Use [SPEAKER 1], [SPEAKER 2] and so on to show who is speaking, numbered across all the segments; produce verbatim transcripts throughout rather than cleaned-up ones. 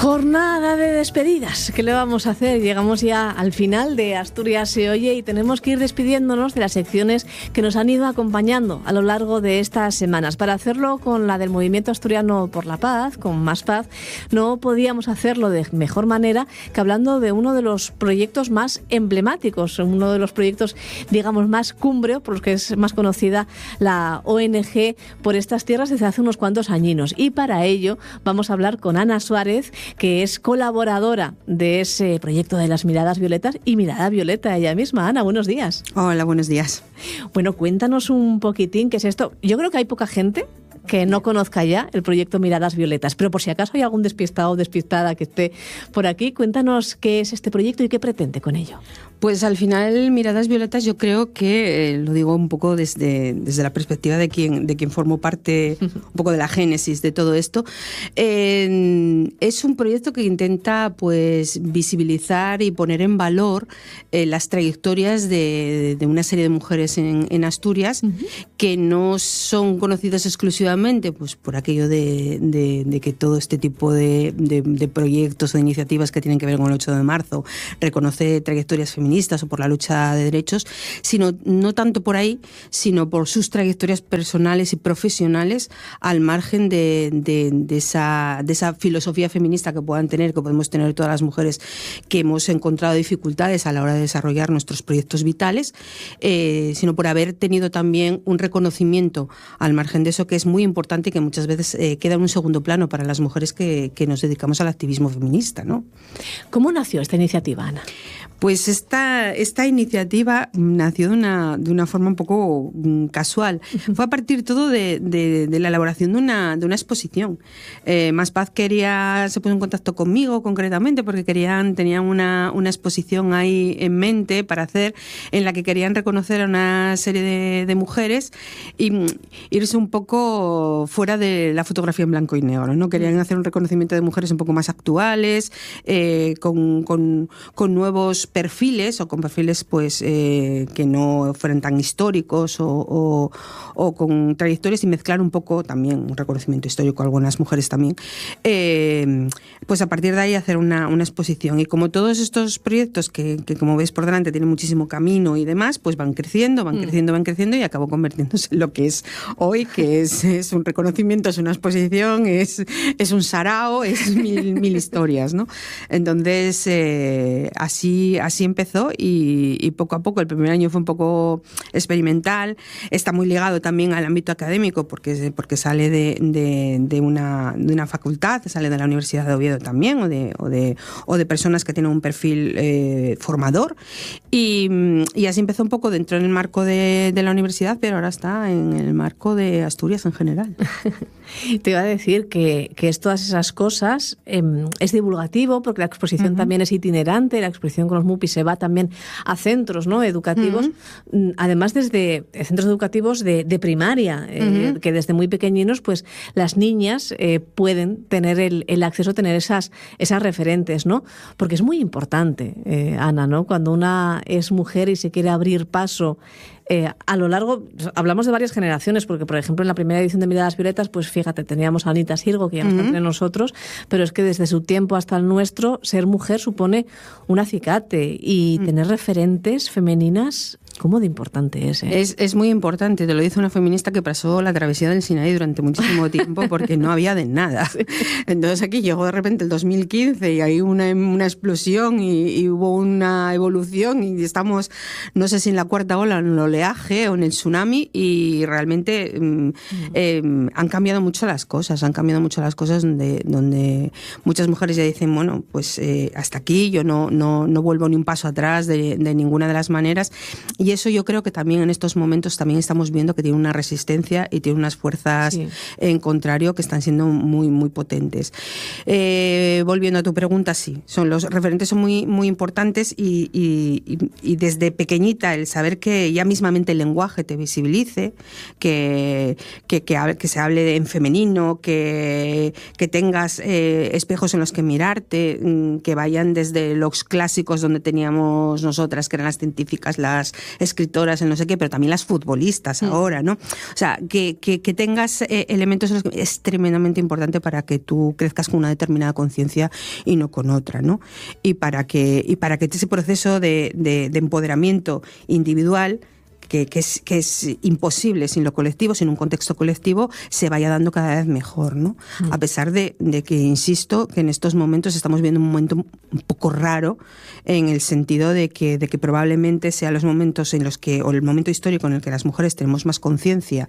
[SPEAKER 1] Jornada de despedidas. ¿Qué le vamos a hacer? Llegamos ya al final de Asturias se oye y tenemos que ir despidiéndonos de las secciones que nos han ido acompañando a lo largo de estas semanas. Para hacerlo con la del Movimiento Asturiano por la Paz, con Más Paz, no podíamos hacerlo de mejor manera que hablando de uno de los proyectos más emblemáticos, uno de los proyectos, digamos, más cumbre, por los que es más conocida la O N G por estas tierras desde hace unos cuantos añinos. Y para ello vamos a hablar con Ana Suárez, que es colaboradora de ese proyecto de las Miradas Violetas y Mirada Violeta ella misma. Ana, buenos días.
[SPEAKER 2] Hola, buenos días.
[SPEAKER 1] Bueno, cuéntanos un poquitín qué es esto. Yo creo que hay poca gente que no conozca ya el proyecto Miradas Violetas, pero por si acaso hay algún despistado o despistada que esté por aquí, cuéntanos qué es este proyecto y qué pretende con ello.
[SPEAKER 2] Pues al final, Miradas Violetas, yo creo que, eh, lo digo un poco desde, desde la perspectiva de quien, de quien formó parte un poco de la génesis de todo esto, eh, es un proyecto que intenta pues visibilizar y poner en valor eh, las trayectorias de, de una serie de mujeres en, en Asturias, uh-huh. que no son conocidas exclusivamente pues por aquello de, de, de que todo este tipo de, de, de proyectos o de iniciativas que tienen que ver con el ocho de marzo reconoce trayectorias feministas o por la lucha de derechos, sino no tanto por ahí, sino por sus trayectorias personales y profesionales al margen de, de, de, esa, de esa filosofía feminista que puedan tener, que podemos tener todas las mujeres que hemos encontrado dificultades a la hora de desarrollar nuestros proyectos vitales, eh, sino por haber tenido también un reconocimiento al margen de eso que es muy importante y que muchas veces eh, queda en un segundo plano para las mujeres que, que nos dedicamos al activismo feminista, ¿no?
[SPEAKER 1] ¿Cómo nació esta iniciativa, Ana?
[SPEAKER 2] Pues esta, esta iniciativa nació de una, de una forma un poco casual. Fue a partir todo de, de, de la elaboración de una, de una exposición. Eh, Más Paz quería, se puso en contacto conmigo concretamente porque querían, tenían una, una exposición ahí en mente para hacer, en la que querían reconocer a una serie de, de mujeres y irse un poco fuera de la fotografía en blanco y negro, ¿no? Querían hacer un reconocimiento de mujeres un poco más actuales, eh, con, con, con nuevos perfiles o con perfiles pues eh, que no fueran tan históricos o, o, o con trayectorias y mezclar un poco también un reconocimiento histórico a algunas mujeres también, eh, pues a partir de ahí hacer una, una exposición. Y como todos estos proyectos que, que como veis por delante tienen muchísimo camino y demás, pues van creciendo, van mm. creciendo, van creciendo y acabó convirtiéndose en lo que es hoy, que es, es un reconocimiento, es una exposición, es, es un sarao, es mil, mil historias, ¿no? Entonces eh, así Así empezó y, y poco a poco, el primer año fue un poco experimental, está muy ligado también al ámbito académico porque, porque sale de, de, de, una, de una facultad, sale de la Universidad de Oviedo también o de, o de, o de personas que tienen un perfil eh, formador y, y así empezó un poco dentro del marco de, de la universidad, pero ahora está en el marco de Asturias en general.
[SPEAKER 1] Te iba a decir que, que es todas esas cosas, eh, es divulgativo porque la exposición uh-huh. también es itinerante, la exposición con los MUPI se va también a centros, ¿no?, educativos, uh-huh. además desde centros educativos de, de primaria, eh, uh-huh. que desde muy pequeñinos pues las niñas eh, pueden tener el, el acceso, tener esas, esas referentes, ¿no? Porque es muy importante, eh, Ana, ¿no?, cuando una es mujer y se quiere abrir paso Eh, a lo largo, hablamos de varias generaciones, porque por ejemplo en la primera edición de Miradas Violetas, pues fíjate, teníamos a Anita Sirgo, que ya no está uh-huh. entre nosotros, pero es que desde su tiempo hasta el nuestro, ser mujer supone un acicate y uh-huh. tener referentes femeninas, ¿cómo de importante es? Eh?
[SPEAKER 2] Es, es muy importante, te lo dice una feminista que pasó la travesía del Sinaí durante muchísimo tiempo porque no había de nada. Sí. Entonces aquí llegó de repente el dos mil quince y hay una, una explosión y, y hubo una evolución y estamos, no sé si en la cuarta ola, en el oleaje o en el tsunami y realmente mm. eh, han cambiado mucho las cosas, han cambiado mucho las cosas donde, donde muchas mujeres ya dicen, bueno, pues eh, hasta aquí, yo no, no, no vuelvo ni un paso atrás de, de ninguna de las maneras. Y eso yo creo que también en estos momentos también estamos viendo que tiene una resistencia y tiene unas fuerzas sí. en contrario que están siendo muy, muy potentes. Eh, volviendo a tu pregunta, sí, son los referentes son muy, muy importantes y, y, y desde pequeñita el saber que ya mismamente el lenguaje te visibilice, que, que, que, que se hable en femenino, que, que tengas eh, espejos en los que mirarte, que vayan desde los clásicos donde teníamos nosotras, que eran las científicas, las escritoras, el no sé qué, pero también las futbolistas mm. ahora, ¿no? O sea, que, que, que tengas eh, elementos en los que es tremendamente importante para que tú crezcas con una determinada conciencia y no con otra, ¿no? Y para que, y para que ese proceso de, de, de empoderamiento individual Que, que, es, que es imposible sin lo colectivo, sin un contexto colectivo, se vaya dando cada vez mejor, ¿no? Mm. A pesar de, de que, insisto, que en estos momentos estamos viendo un momento un poco raro en el sentido de que, de que probablemente sean los momentos en los que, o el momento histórico en el que las mujeres tenemos más conciencia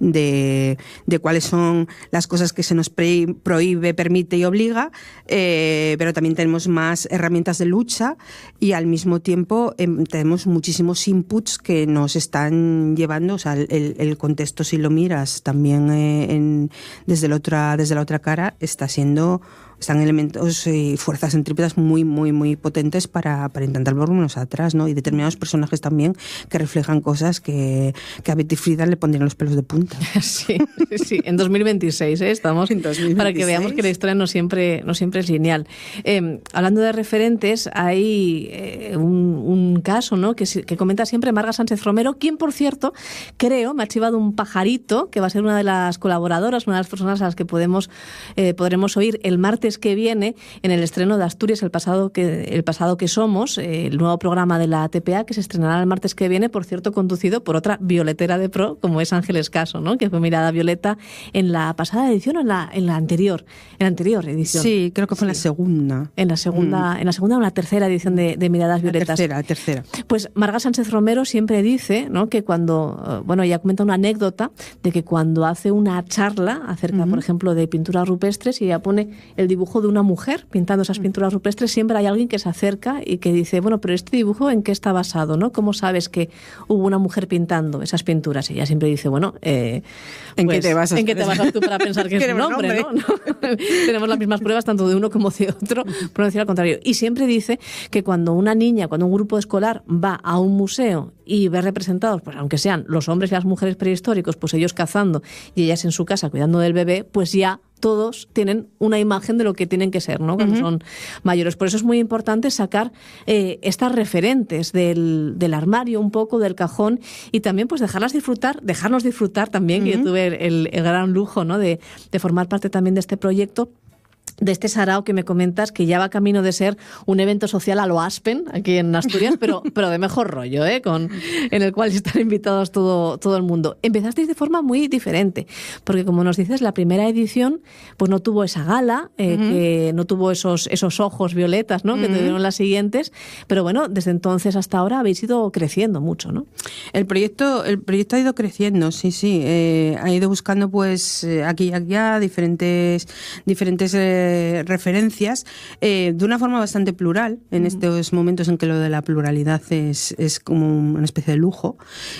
[SPEAKER 2] de, de cuáles son las cosas que se nos pre, prohíbe, permite y obliga, eh, pero también tenemos más herramientas de lucha y al mismo tiempo eh, tenemos muchísimos inputs que nos están llevando, o sea, el, el contexto, si lo miras también eh, en, desde, la otra, desde la otra cara, está siendo, están elementos y fuerzas centrípetas muy, muy, muy potentes para, para intentar volvernos atrás, ¿no? Y determinados personajes también que reflejan cosas que, que a Betty Friedan le pondrían los pelos de punta.
[SPEAKER 1] Sí, sí, sí. En dos mil veintiséis, ¿eh? Estamos en dos mil veintiséis. Para que veamos que la historia no siempre, no siempre es lineal. Eh, hablando de referentes, hay eh, un, un caso, ¿no? que, que comenta siempre Marga Sánchez Romero, quien, por cierto, creo, me ha chivado un pajarito, que va a ser una de las colaboradoras, una de las personas a las que podemos, eh, podremos oír el martes que viene en el estreno de Asturias, el pasado que, el pasado que somos, eh, el nuevo programa de la T P A que se estrenará el martes que viene, por cierto, conducido por otra violetera de pro, como es Ángeles Caso, ¿no? Que fue Mirada Violeta en la pasada edición o en la, en la anterior, en la anterior edición.
[SPEAKER 2] Sí, creo que fue en sí. la segunda.
[SPEAKER 1] En la segunda, mm. en la segunda o en la tercera edición de, de Miradas Violetas.
[SPEAKER 2] La tercera, la tercera.
[SPEAKER 1] Pues Marga Sánchez Romero siempre dice, ¿no? Que cuando, bueno, ella comenta una anécdota de que cuando hace una charla acerca, uh-huh. por ejemplo, de pinturas rupestres y ella pone el dibujo de una mujer pintando esas pinturas rupestres, siempre hay alguien que se acerca y que dice, bueno, pero este dibujo ¿en qué está basado? ¿No? ¿Cómo sabes que hubo una mujer pintando esas pinturas? Y ella siempre dice, bueno, eh,
[SPEAKER 2] ¿en
[SPEAKER 1] pues,
[SPEAKER 2] qué te basas?
[SPEAKER 1] ¿en qué te basas tú para pensar que es un hombre? ¿No? ¿No? Tenemos las mismas pruebas tanto de uno como de otro, por no decir al contrario. Y siempre dice que cuando una niña, cuando un grupo escolar va a un museo y ve representados, pues aunque sean los hombres y las mujeres prehistóricos, pues ellos cazando y ellas en su casa cuidando del bebé, pues ya todos tienen una imagen de lo que tienen que ser, ¿no? Cuando uh-huh. son mayores. Por eso es muy importante sacar eh, estas referentes del, del armario, un poco del cajón, y también pues dejarlas disfrutar, dejarnos disfrutar también, uh-huh. que yo tuve el, el gran lujo, ¿no? de, de formar parte también de este proyecto, de este sarao que me comentas, que ya va camino de ser un evento social a lo Aspen, aquí en Asturias, pero, pero de mejor rollo, ¿eh? Con, en el cual están invitados todo, todo el mundo. Empezasteis de forma muy diferente, porque como nos dices, la primera edición pues no tuvo esa gala, eh, uh-huh. que no tuvo esos, esos ojos violetas, ¿no? Uh-huh. que tuvieron las siguientes, pero bueno, desde entonces hasta ahora habéis ido creciendo mucho, ¿no?
[SPEAKER 2] El proyecto, el proyecto ha ido creciendo, sí, sí, eh, ha ido buscando pues aquí y allá diferentes, diferentes eh, referencias eh, de una forma bastante plural en estos momentos en que lo de la pluralidad es, es como una especie de lujo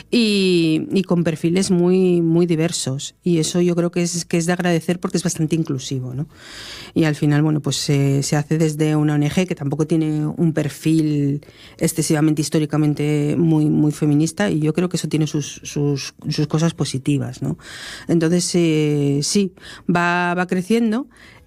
[SPEAKER 2] y, y con perfiles muy, muy diversos, y eso yo creo que es, que es de agradecer porque es bastante inclusivo, ¿no? Y al final, bueno, pues eh, se hace desde una O N G que tampoco tiene un perfil excesivamente históricamente muy, muy feminista, y yo creo que eso tiene sus, sus, sus cosas positivas, ¿no? Entonces eh, sí, va, va creciendo.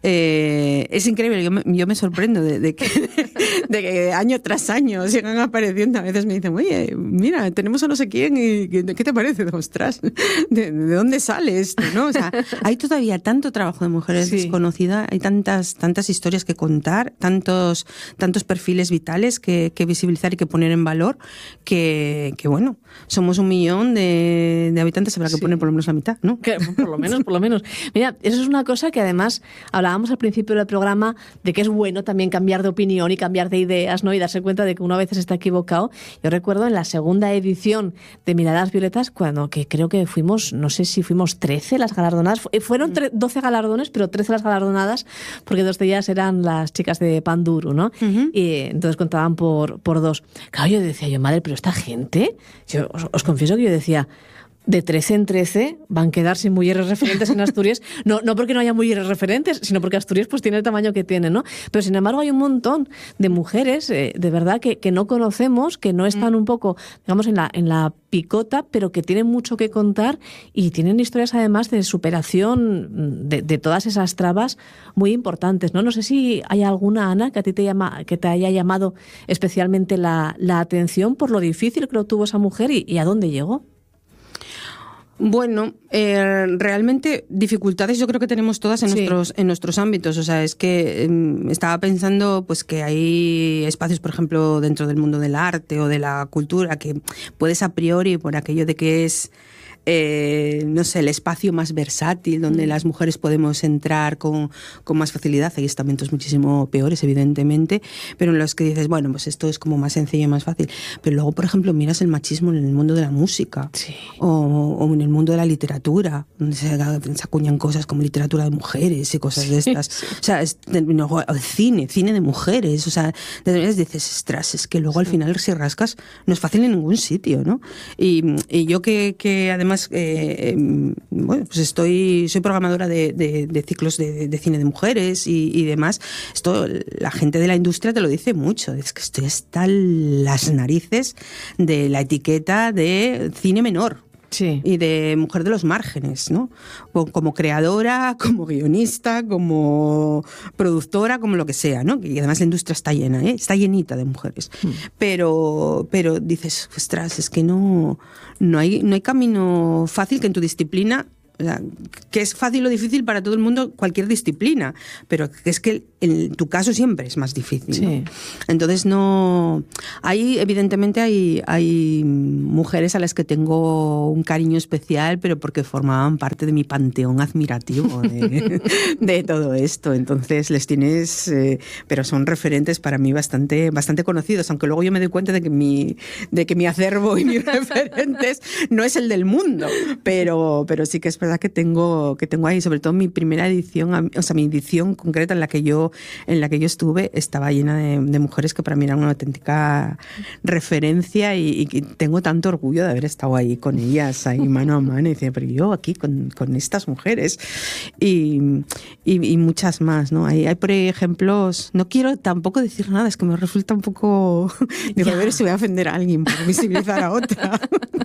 [SPEAKER 2] Eh, es increíble, yo me, yo me sorprendo de, de, que, de que año tras año sigan apareciendo. A veces me dicen, oye, mira, tenemos a no sé quién, y ¿qué te parece? Ostras, ¿de, de dónde sale esto? ¿No? O sea, hay todavía tanto trabajo de mujeres sí. desconocidas, hay tantas, tantas historias que contar, tantos, tantos perfiles vitales que, que visibilizar y que poner en valor, que, que bueno, somos un millón de, de habitantes, habrá que sí. poner por lo menos la mitad, ¿no?
[SPEAKER 1] Que, por lo menos, por lo menos. Mira, eso es una cosa que además hablaba al principio del programa de que es bueno también cambiar de opinión y cambiar de ideas, ¿no? Y darse cuenta de que uno a veces está equivocado. Yo recuerdo en la segunda edición de Miradas Violetas, cuando que creo que fuimos, no sé si fuimos trece las galardonadas, fueron doce galardones, pero trece las galardonadas, porque dos de ellas eran las chicas de Panduru, ¿no? Uh-huh. Y entonces contaban por, por dos. Claro, yo decía yo, madre, pero esta gente, yo os, os confieso que yo decía, de trece en trece van a quedar sin mujeres referentes en Asturias, no, no porque no haya mujeres referentes, sino porque Asturias pues tiene el tamaño que tiene, ¿no? Pero sin embargo hay un montón de mujeres, eh, de verdad, que, que no conocemos, que no están un poco, digamos, en la, en la picota, pero que tienen mucho que contar y tienen historias además de superación de, de todas esas trabas muy importantes, ¿no? No sé si hay alguna, Ana, que a ti te, llama, que te haya llamado especialmente la, la atención por lo difícil que lo tuvo esa mujer y, y a dónde llegó.
[SPEAKER 2] Bueno, eh, realmente dificultades yo creo que tenemos todas en, sí. nuestros, en nuestros ámbitos. O sea, es que eh, estaba pensando pues que hay espacios, por ejemplo, dentro del mundo del arte o de la cultura que puedes a priori, por aquello de que es... Eh, no sé, el espacio más versátil donde mm. las mujeres podemos entrar con, con más facilidad. Hay estamentos muchísimo peores, evidentemente, pero en los que dices, bueno, pues esto es como más sencillo y más fácil. Pero luego, por ejemplo, miras el machismo en el mundo de la música, sí. o, o en el mundo de la literatura, donde se, se acuñan cosas como literatura de mujeres y cosas de estas. Sí, sí. O sea, es, no, el cine, cine de mujeres. O sea, de veras dices, ostras, es que luego sí. al final, si rascas, no es fácil en ningún sitio, ¿no? Y, y yo que, que además Eh, eh, bueno, pues estoy soy programadora de, de, de ciclos de, de cine de mujeres y, y demás. Esto la gente de la industria te lo dice mucho, es que estoy hasta las narices de la etiqueta de cine menor. Sí. Y de mujer de los márgenes, ¿no? Como creadora, como guionista, como productora, como lo que sea, ¿no? Y además la industria está llena, ¿eh? Está llenita de mujeres. Mm. Pero, pero dices, ostras, es que no, no hay, no hay camino fácil que en tu disciplina, o sea, que es fácil o difícil para todo el mundo, cualquier disciplina, pero es que en tu caso siempre es más difícil, ¿no? Sí. Entonces no... Ahí evidentemente hay, hay mujeres a las que tengo un cariño especial, pero porque formaban parte de mi panteón admirativo de, de todo esto. Entonces les tienes... Eh, pero son referentes para mí bastante, bastante conocidos, aunque luego yo me doy cuenta de que mi, de que mi acervo y mis referentes no es el del mundo, pero, pero sí que es verdad que tengo, que tengo ahí, sobre todo mi primera edición, o sea, mi edición concreta en la que yo, en la que yo estuve, estaba llena de, de mujeres que para mí eran una auténtica referencia y, y tengo tanto orgullo de haber estado ahí con ellas, ahí mano a mano, y decía, pero yo aquí con, con estas mujeres y, y, y muchas más, ¿no? Hay, hay, por ejemplos, no quiero tampoco decir nada, es que me resulta un poco, digo, a ver si voy a ofender a alguien por visibilizar a otra.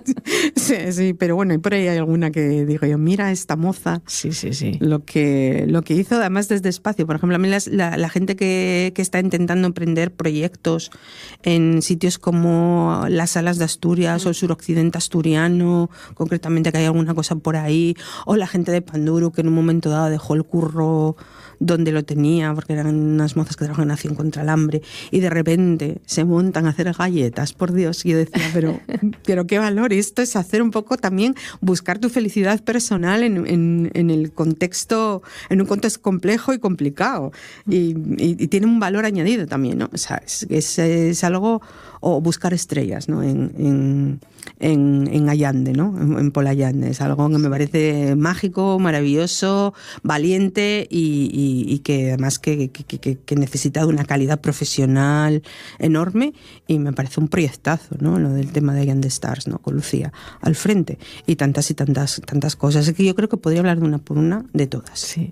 [SPEAKER 2] Sí, sí, pero bueno, y por ahí hay alguna que digo yo, mira esta moza,
[SPEAKER 1] sí, sí, sí.
[SPEAKER 2] Lo que, lo que hizo, además desde espacio. Por ejemplo, a mí las, la, la gente que, que está intentando emprender proyectos en sitios como las Salas de Asturias mm. o el suroccidente asturiano, concretamente que hay alguna cosa por ahí, o la gente de Panduro que en un momento dado dejó el curro donde lo tenía, porque eran unas mozas que trabajan en Acción contra el Hambre, y de repente se montan a hacer galletas, por Dios, y yo decía, pero, pero qué valor, esto es hacer un poco también, buscar tu felicidad personal en, en, en el contexto, en un contexto complejo y complicado, y, y, y tiene un valor añadido también, ¿no? O sea, es, es, es algo, o buscar estrellas, ¿no? En, en, en, en Allande, ¿no? En, en Polayande, es algo que me parece mágico, maravilloso, valiente y, y, y que además que, que, que, que necesita de una calidad profesional enorme, y me parece un proyectazo, ¿no? Lo del tema de Allande Stars, ¿no? Con Lucía al frente y tantas y tantas tantas cosas. Es que yo creo que podría hablar de una por una de todas.
[SPEAKER 1] Sí.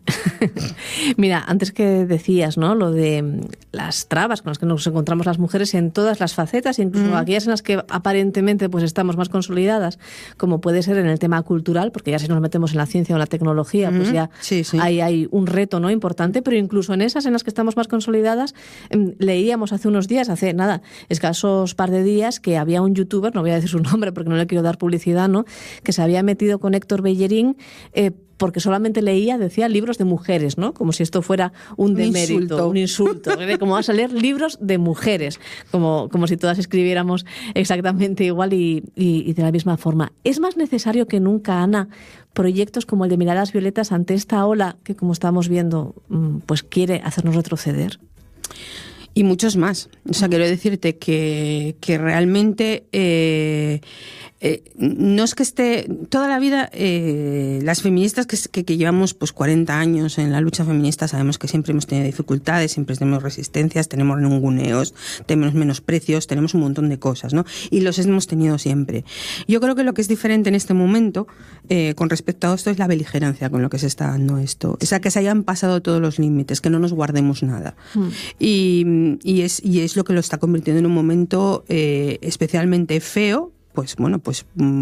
[SPEAKER 1] Mira, antes que decías, ¿no? Lo de las trabas con las que nos encontramos las mujeres en todas las facetas, incluso mm. aquellas en las que aparentemente pues estamos más consolidadas, como puede ser en el tema cultural, porque ya si nos metemos en la ciencia o en la tecnología, mm. pues ya
[SPEAKER 2] sí, sí.
[SPEAKER 1] Hay, hay un reto, ¿no? Importante, pero incluso en esas en las que estamos más consolidadas, eh, leíamos hace unos días, hace nada, escasos par de días, que había un youtuber, no voy a decir su nombre porque no le quiero dar publicidad, ¿no? Que se había metido con Héctor Bellerín eh, porque solamente leía, decía, libros de mujeres, ¿no? Como si esto fuera un demérito, un insulto. Un insulto. Como vas a leer libros de mujeres, como, como si todas escribiéramos exactamente igual y, y, y de la misma forma. ¿Es más necesario que nunca, Ana, proyectos como el de Miradas Violetas ante esta ola que, como estamos viendo, pues quiere hacernos retroceder?
[SPEAKER 2] Y muchos más. O sea, quiero decirte que, que realmente eh, eh, no es que esté toda la vida, eh, las feministas que, que, que llevamos pues cuarenta años en la lucha feminista, sabemos que siempre hemos tenido dificultades, siempre tenemos resistencias, tenemos ninguneos, tenemos menosprecios, tenemos un montón de cosas, ¿no? Y los hemos tenido siempre. Yo creo que lo que es diferente en este momento eh, con respecto a esto es la beligerancia con lo que se está dando esto. O sea, que se hayan pasado todos los límites, que no nos guardemos nada. Mm. Y Y es, y es lo que lo está convirtiendo en un momento eh, especialmente feo. Pues bueno, pues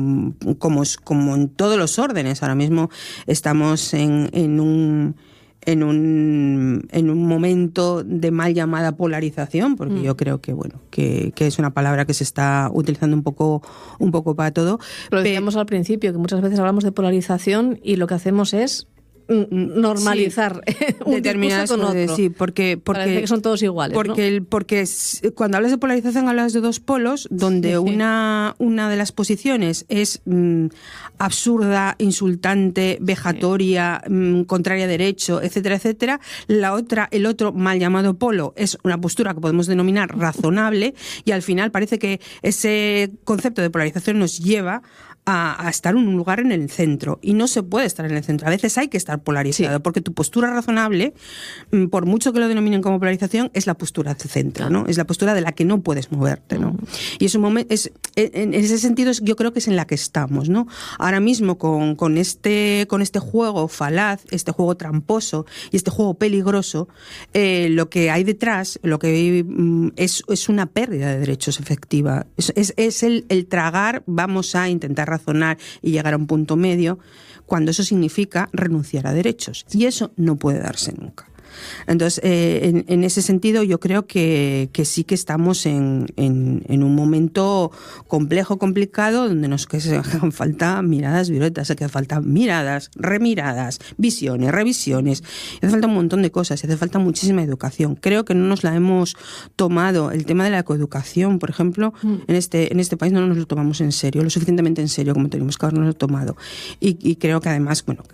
[SPEAKER 2] como, como en todos los órdenes. Ahora mismo estamos en, en un en un en un momento de mal llamada polarización, porque mm. yo creo que bueno que, que es una palabra que se está utilizando un poco un poco para todo.
[SPEAKER 1] Lo decíamos al principio, que muchas veces hablamos de polarización y lo que hacemos es normalizar
[SPEAKER 2] sí,
[SPEAKER 1] un
[SPEAKER 2] determinadas
[SPEAKER 1] discurso con otro.
[SPEAKER 2] Sí, porque, porque
[SPEAKER 1] parece que son todos iguales,
[SPEAKER 2] porque,
[SPEAKER 1] ¿no?
[SPEAKER 2] el, porque es, cuando hablas de polarización hablas de dos polos, donde sí, sí. una una de las posiciones es mmm, absurda, insultante, vejatoria, sí. mmm, contraria a derecho, etcétera, etcétera. La otra, el otro mal llamado polo es una postura que podemos denominar razonable, y al final parece que ese concepto de polarización nos lleva A, a estar en un lugar en el centro, y no se puede estar en el centro. A veces hay que estar polarizado, sí. porque tu postura razonable, por mucho que lo denominen como polarización, es la postura de centro, ¿no? Es la postura de la que no puedes moverte, ¿no? Uh-huh. Y es un momento, es, en ese sentido yo creo que es en la que estamos, ¿no? Ahora mismo con, con este con este juego falaz, este juego tramposo y este juego peligroso, eh, lo que hay detrás, lo que hay, es, es una pérdida de derechos efectiva. Es, es, es el, el tragar, vamos a intentar razonar y llegar a un punto medio, cuando eso significa renunciar a derechos. Y eso no puede darse nunca. Entonces, eh, en, en ese sentido, yo creo que, que sí que estamos en, en, en un momento complejo, complicado, donde nos que hacen falta miradas violetas, que hace falta miradas, remiradas, visiones, revisiones, hace falta un montón de cosas, hace falta muchísima educación. Creo que no nos la hemos tomado. El tema de la coeducación, por ejemplo, mm. en este en este país no nos lo tomamos en serio, lo suficientemente en serio como tenemos que habernos tomado. Y, y creo que además, bueno,